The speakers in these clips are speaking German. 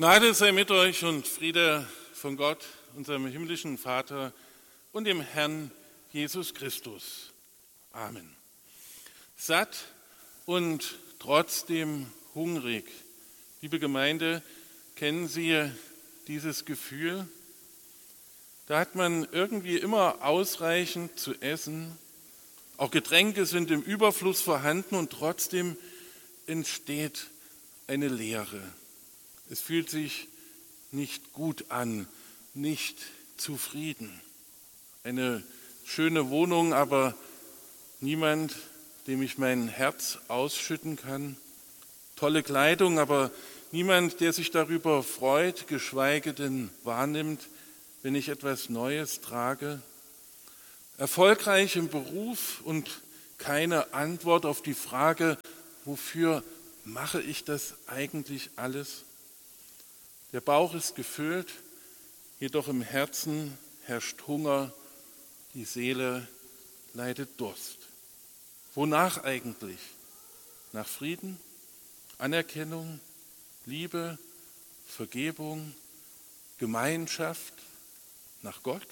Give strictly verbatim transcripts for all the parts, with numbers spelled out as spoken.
Gnade sei mit euch und Friede von Gott, unserem himmlischen Vater und dem Herrn Jesus Christus. Amen. Satt und trotzdem hungrig. Liebe Gemeinde, kennen Sie dieses Gefühl? Da hat man irgendwie immer ausreichend zu essen. Auch Getränke sind im Überfluss vorhanden und trotzdem entsteht eine Leere. Es fühlt sich nicht gut an, nicht zufrieden. Eine schöne Wohnung, aber niemand, dem ich mein Herz ausschütten kann. Tolle Kleidung, aber niemand, der sich darüber freut, geschweige denn wahrnimmt, wenn ich etwas Neues trage. Erfolgreich im Beruf und keine Antwort auf die Frage, wofür mache ich das eigentlich alles? Der Bauch ist gefüllt, jedoch im Herzen herrscht Hunger, die Seele leidet Durst. Wonach eigentlich? Nach Frieden, Anerkennung, Liebe, Vergebung, Gemeinschaft, nach Gott?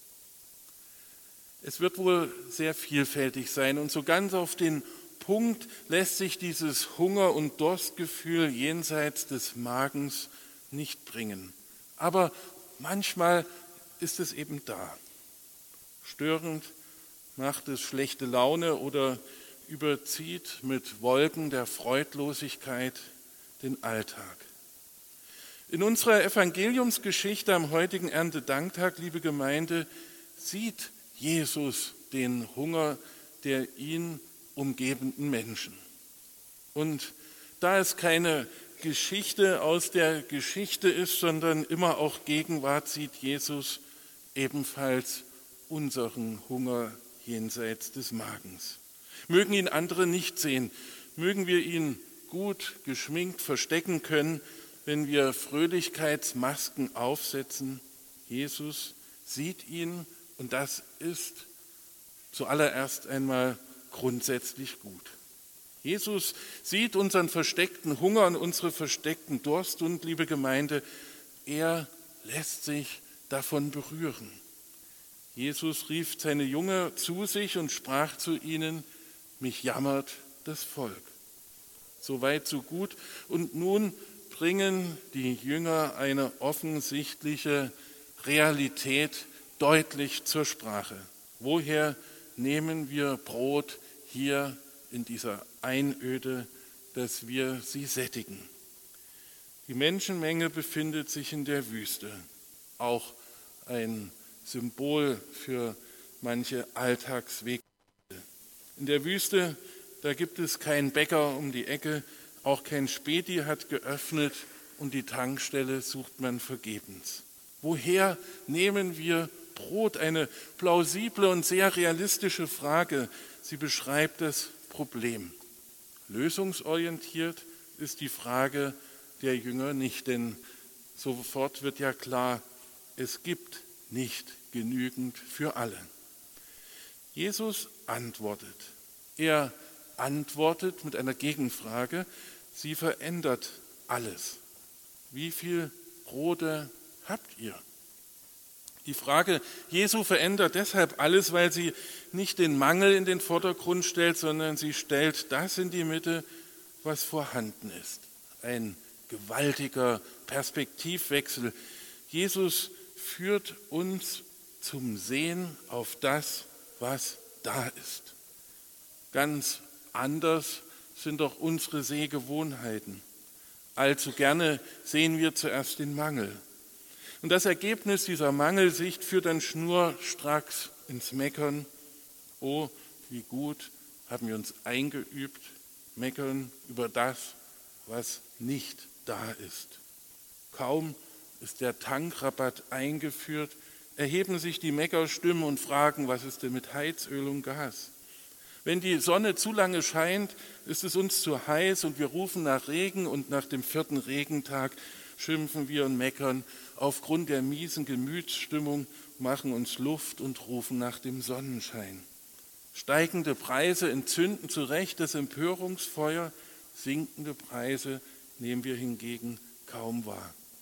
Es wird wohl sehr vielfältig sein und so ganz auf den Punkt lässt sich dieses Hunger- und Durstgefühl jenseits des Magens nicht bringen. Aber manchmal ist es eben da. Störend macht es schlechte Laune oder überzieht mit Wolken der Freudlosigkeit den Alltag. In unserer Evangeliumsgeschichte am heutigen Erntedanktag, liebe Gemeinde, sieht Jesus den Hunger der ihn umgebenden Menschen. Und da es keine Geschichte aus der Geschichte ist, sondern immer auch Gegenwart, sieht Jesus ebenfalls unseren Hunger jenseits des Magens. Mögen ihn andere nicht sehen, mögen wir ihn gut geschminkt verstecken können, wenn wir Fröhlichkeitsmasken aufsetzen. Jesus sieht ihn und das ist zuallererst einmal grundsätzlich gut. Jesus sieht unseren versteckten Hunger und unsere versteckten Durst und, liebe Gemeinde, er lässt sich davon berühren. Jesus rief seine Jünger zu sich und sprach zu ihnen: Mich jammert das Volk. So weit, so gut. Und nun bringen die Jünger eine offensichtliche Realität deutlich zur Sprache. Woher nehmen wir Brot hier in dieser Einöde, dass wir sie sättigen? Die Menschenmenge befindet sich in der Wüste, auch ein Symbol für manche Alltagswege. In der Wüste, da gibt es keinen Bäcker um die Ecke, auch kein Späti hat geöffnet und die Tankstelle sucht man vergebens. Woher nehmen wir Brot? Eine plausible und sehr realistische Frage. Sie beschreibt das Problem. Lösungsorientiert ist die Frage der Jünger nicht, denn sofort wird ja klar, es gibt nicht genügend für alle. Jesus antwortet. Er antwortet mit einer Gegenfrage. Sie verändert alles. Wie viel Brote habt ihr? Die Frage Jesu verändert deshalb alles, weil sie nicht den Mangel in den Vordergrund stellt, sondern sie stellt das in die Mitte, was vorhanden ist. Ein gewaltiger Perspektivwechsel. Jesus führt uns zum Sehen auf das, was da ist. Ganz anders sind doch unsere Sehgewohnheiten. Allzu gerne sehen wir zuerst den Mangel. Und das Ergebnis dieser Mangelsicht führt dann schnurstracks ins Meckern. Oh, wie gut haben wir uns eingeübt, meckern über das, was nicht da ist. Kaum ist der Tankrabatt eingeführt, erheben sich die Meckerstimmen und fragen, was ist denn mit Heizöl und Gas? Wenn die Sonne zu lange scheint, ist es uns zu heiß und wir rufen nach Regen und nach dem vierten Regentag schimpfen wir und meckern. Aufgrund der miesen Gemütsstimmung machen uns Luft und rufen nach dem Sonnenschein. Steigende Preise entzünden zu Recht das Empörungsfeuer, sinkende Preise nehmen wir hingegen kaum wahr.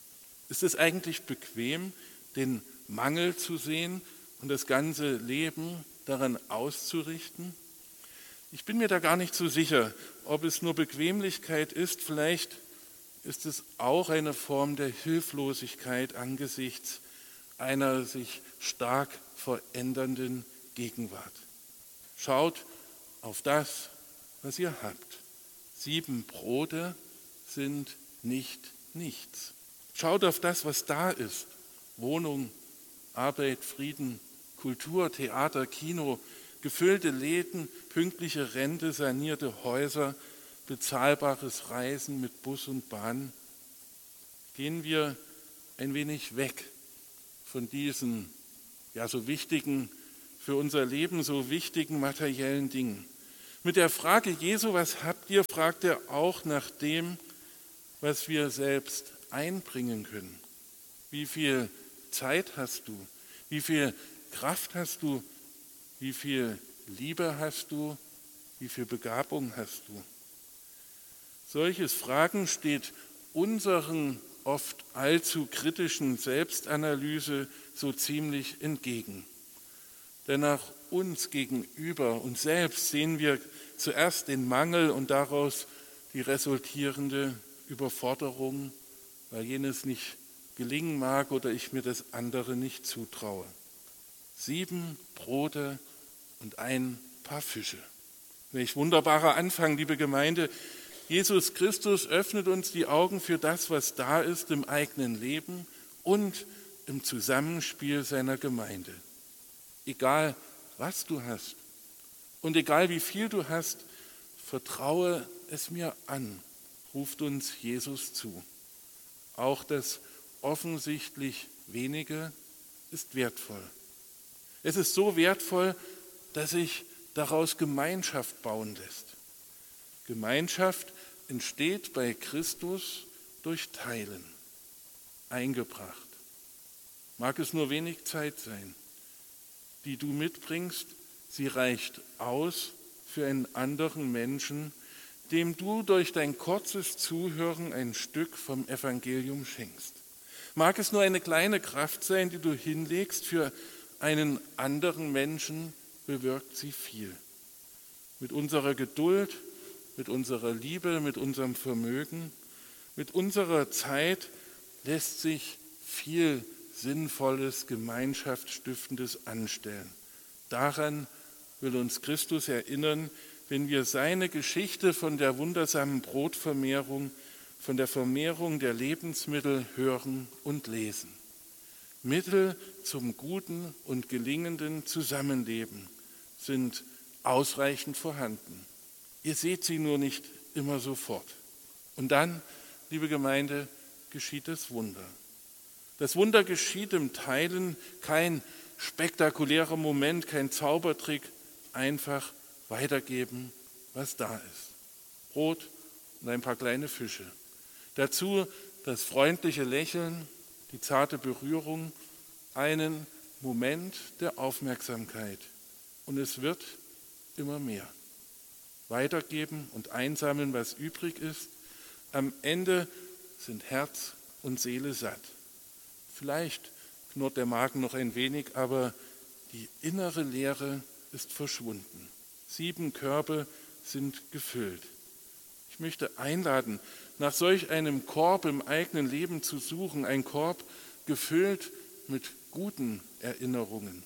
Ist es eigentlich bequem, den Mangel zu sehen und das ganze Leben daran auszurichten? Ich bin mir da gar nicht so sicher, ob es nur Bequemlichkeit ist. Vielleicht ist es auch eine Form der Hilflosigkeit angesichts einer sich stark verändernden Gegenwart. Schaut auf das, was ihr habt. Sieben Brote sind nicht nichts. Schaut auf das, was da ist. Wohnung, Arbeit, Frieden, Kultur, Theater, Kino, gefüllte Läden, pünktliche Rente, sanierte Häuser, bezahlbares Reisen mit Bus und Bahn. Gehen wir ein wenig weg von diesen ja so wichtigen, für unser Leben so wichtigen materiellen Dingen. Mit der Frage Jesu, was habt ihr, fragt er auch nach dem, was wir selbst einbringen können. Wie viel Zeit hast du? Wie viel Kraft hast du? Wie viel Liebe hast du? Wie viel Begabung hast du? Solches Fragen steht unseren oft allzu kritischen Selbstanalyse so ziemlich entgegen. Denn nach uns gegenüber, uns selbst, sehen wir zuerst den Mangel und daraus die resultierende Überforderung, weil jenes nicht gelingen mag oder ich mir das andere nicht zutraue. Sieben Brote und ein paar Fische. Welch wunderbarer Anfang, liebe Gemeinde. Jesus Christus öffnet uns die Augen für das, was da ist im eigenen Leben und im Zusammenspiel seiner Gemeinde. Egal, was du hast und egal, wie viel du hast, vertraue es mir an, ruft uns Jesus zu. Auch das offensichtlich Wenige ist wertvoll. Es ist so wertvoll, dass sich daraus Gemeinschaft bauen lässt. Gemeinschaft entsteht bei Christus durch Teilen, eingebracht. Mag es nur wenig Zeit sein, die du mitbringst, sie reicht aus für einen anderen Menschen, dem du durch dein kurzes Zuhören ein Stück vom Evangelium schenkst. Mag es nur eine kleine Kraft sein, die du hinlegst, für einen anderen Menschen bewirkt sie viel. Mit unserer Geduld, mit unserer Liebe, mit unserem Vermögen, mit unserer Zeit lässt sich viel Sinnvolles, Gemeinschaftsstiftendes anstellen. Daran will uns Christus erinnern, wenn wir seine Geschichte von der wundersamen Brotvermehrung, von der Vermehrung der Lebensmittel hören und lesen. Mittel zum guten und gelingenden Zusammenleben sind ausreichend vorhanden. Ihr seht sie nur nicht immer sofort. Und dann, liebe Gemeinde, geschieht das Wunder. Das Wunder geschieht im Teilen, kein spektakulärer Moment, kein Zaubertrick, einfach weitergeben, was da ist. Brot und ein paar kleine Fische. Dazu das freundliche Lächeln, die zarte Berührung, einen Moment der Aufmerksamkeit. Und es wird immer mehr. Weitergeben und einsammeln, was übrig ist. Am Ende sind Herz und Seele satt. Vielleicht knurrt der Magen noch ein wenig, aber die innere Leere ist verschwunden. Sieben Körbe sind gefüllt. Ich möchte einladen, nach solch einem Korb im eigenen Leben zu suchen, ein Korb gefüllt mit guten Erinnerungen,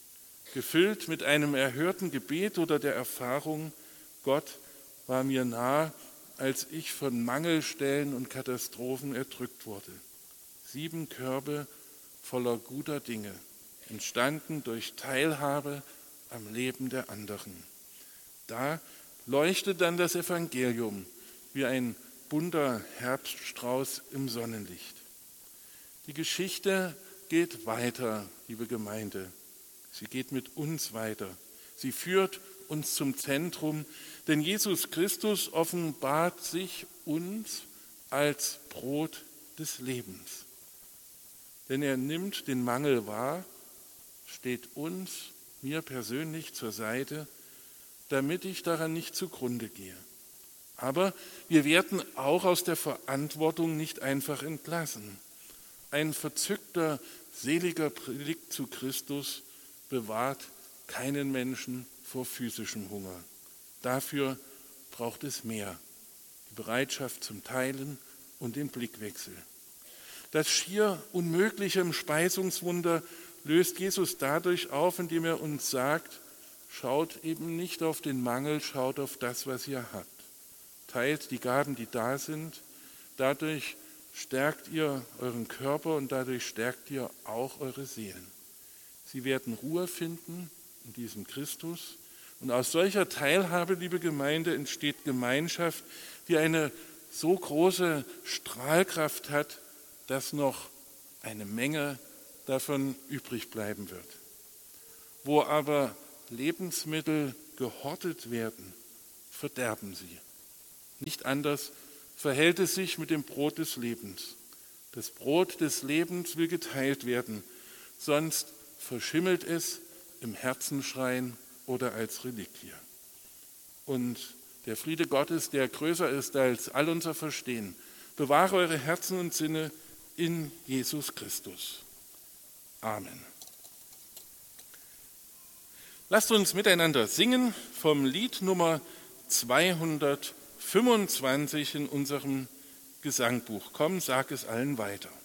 gefüllt mit einem erhörten Gebet oder der Erfahrung, Gott war mir nah, als ich von Mangelstellen und Katastrophen erdrückt wurde. Sieben Körbe voller guter Dinge, entstanden durch Teilhabe am Leben der anderen. Da leuchtet dann das Evangelium wie ein bunter Herbststrauß im Sonnenlicht. Die Geschichte geht weiter, liebe Gemeinde. Sie geht mit uns weiter. Sie führt uns zum Zentrum, denn Jesus Christus offenbart sich uns als Brot des Lebens. Denn er nimmt den Mangel wahr, steht uns, mir persönlich zur Seite, damit ich daran nicht zugrunde gehe. Aber wir werden auch aus der Verantwortung nicht einfach entlassen. ein verzückter, seliger Predikt zu Christus bewahrt keinen Menschen vor physischem Hunger. Dafür braucht es mehr, die Bereitschaft zum Teilen und den Blickwechsel. Das schier Unmögliche im Speisungswunder löst Jesus dadurch auf, indem er uns sagt, schaut eben nicht auf den Mangel, schaut auf das, was ihr habt. Teilt die Gaben, die da sind. Dadurch stärkt ihr euren Körper und dadurch stärkt ihr auch eure Seelen. Sie werden Ruhe finden in diesem Christus. Und aus solcher Teilhabe, liebe Gemeinde, entsteht Gemeinschaft, die eine so große Strahlkraft hat, dass noch eine Menge davon übrig bleiben wird. Wo aber Lebensmittel gehortet werden, verderben sie. Nicht anders verhält es sich mit dem Brot des Lebens. Das Brot des Lebens will geteilt werden, sonst verschimmelt es im Herzenschrein oder als Reliquie. Und der Friede Gottes, der größer ist als all unser Verstehen, bewahre eure Herzen und Sinne in Jesus Christus. Amen. Lasst uns miteinander singen vom Lied Nummer zweihundertfünfundzwanzig in unserem Gesangbuch. Komm, sag es allen weiter.